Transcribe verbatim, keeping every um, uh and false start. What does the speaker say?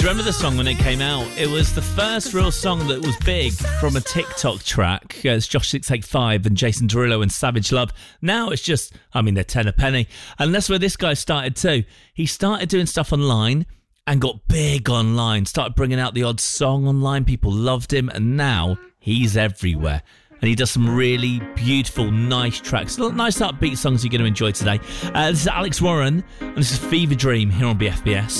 Do you remember the song when it came out? It was the first real song that was big from a TikTok track. Yeah, it's Josh six eight five and Jason Derulo and Savage Love. Now it's just, I mean, they're ten a penny. And that's where this guy started too. He started doing stuff online and got big online. Started bringing out the odd song online. People loved him. And now he's everywhere. And he does some really beautiful, nice tracks. Nice upbeat songs you're going to enjoy today. Uh, this is Alex Warren. And this is Fever Dream here on B F B S.